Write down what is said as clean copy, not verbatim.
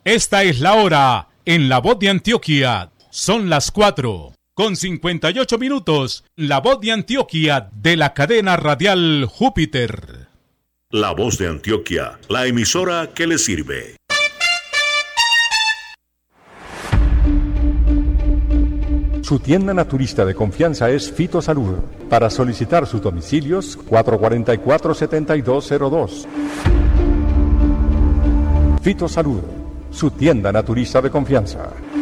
Esta es la hora en La Voz de Antioquia. Son las 4:58. La Voz de Antioquia de la cadena radial Júpiter. La Voz de Antioquia, la emisora que le sirve. Su tienda naturista de confianza es Fitosalud. Para solicitar sus domicilios, 444-7202. Fitosalud, su tienda naturista de confianza.